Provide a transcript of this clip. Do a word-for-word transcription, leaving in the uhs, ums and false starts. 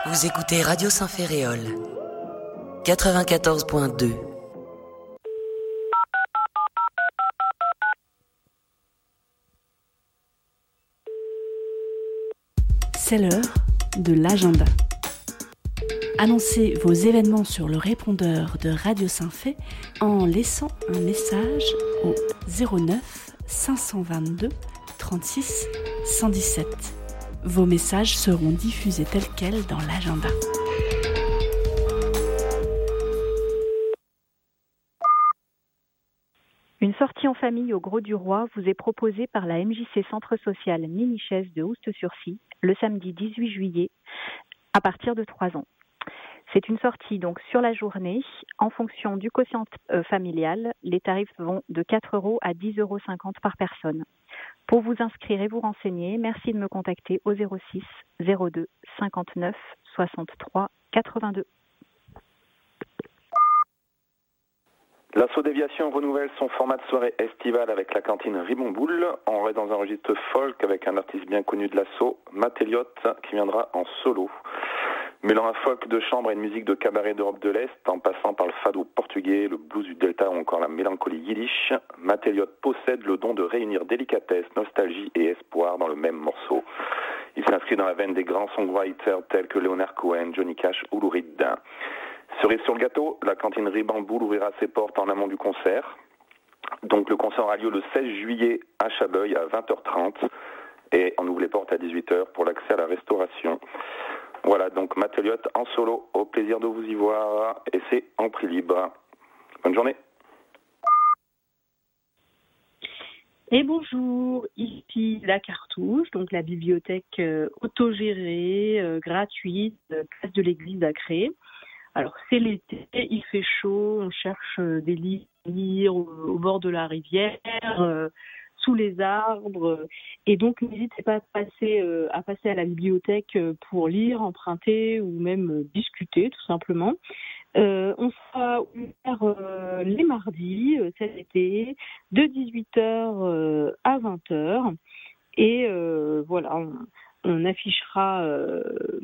Vous écoutez Radio Saint-Ferréol, quatre-vingt-quatorze point deux. C'est l'heure de l'agenda. Annoncez vos événements sur le répondeur de Radio Saint-Fé en laissant un message au zéro neuf cinq cent vingt-deux trente-six cent dix-sept. Vos messages seront diffusés tels quels dans l'agenda. Une sortie en famille au Gros du Roi vous est proposée par la M J C Centre Social Mini-Chaise de Oust-sur-Cie le samedi dix-huit juillet à partir de trois ans. C'est une sortie donc sur la journée. En fonction du quotient euh, familial, les tarifs vont de quatre euros à dix euros cinquante par personne. Pour vous inscrire et vous renseigner, merci de me contacter au zéro six zéro deux cinquante-neuf soixante-trois quatre-vingt-deux. L'Assaut Déviation renouvelle son format de soirée estivale avec la cantine Ribomboule. On est dans un registre folk avec un artiste bien connu de l'Assaut, Matt Elliott, qui viendra en solo. Mêlant un folk de chambre et une musique de cabaret d'Europe de l'Est, en passant par le fado portugais, le blues du Delta ou encore la mélancolie yiddish, Matt Elliott possède le don de réunir délicatesse, nostalgie et espoir dans le même morceau. Il s'inscrit dans la veine des grands songwriters tels que Leonard Cohen, Johnny Cash ou Lou Reed. Cerise sur le gâteau, la cantine Ribamboul ouvrira ses portes en amont du concert. Donc le concert aura lieu le seize juillet à Chabeuil à vingt heures trente et on ouvre les portes à dix-huit heures pour l'accès à la restauration. Voilà, donc Matt Elliott en solo, au plaisir de vous y voir, et c'est en prix libre. Bonne journée. Et bonjour, ici la Cartouche, donc la bibliothèque euh, autogérée, euh, gratuite, euh, place de l'église à Cré. Alors c'est l'été, il fait chaud, on cherche euh, des livres à lire au, au bord de la rivière, euh, sous les arbres, et donc n'hésitez pas à passer, euh, à passer à la bibliothèque pour lire, emprunter ou même euh, discuter tout simplement. Euh, on sera ouvert euh, les mardis euh, cet été de dix-huit heures euh, à vingt heures et euh, voilà, on, on affichera euh,